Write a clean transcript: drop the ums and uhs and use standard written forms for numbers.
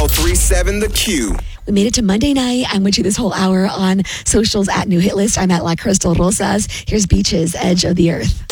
1037 The Q. We made it to Monday night. I'm with you this whole hour on socials at New Hit List. I'm at La Crystal Rosas. Here's Beaches, Edge of the Earth.